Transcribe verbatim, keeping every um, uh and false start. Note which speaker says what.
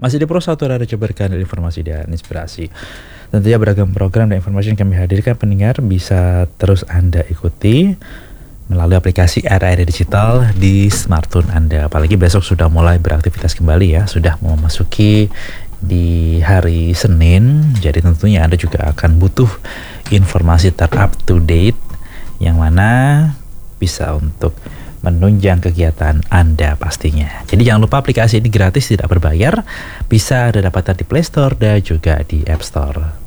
Speaker 1: Masih di Pro satu Radio Jabarkan, informasi dan inspirasi. Tentunya beragam program dan informasi yang kami hadirkan pendengar bisa terus Anda ikuti melalui aplikasi R R I Digital di smartphone Anda. Apalagi besok sudah mulai beraktivitas kembali ya, sudah memasuki di hari Senin. Jadi tentunya Anda juga akan butuh informasi ter-up to date yang mana bisa untuk menunjang kegiatan Anda pastinya. Jadi jangan lupa aplikasi ini gratis, tidak berbayar. Bisa Anda dapatkan di Play Store dan juga di App Store.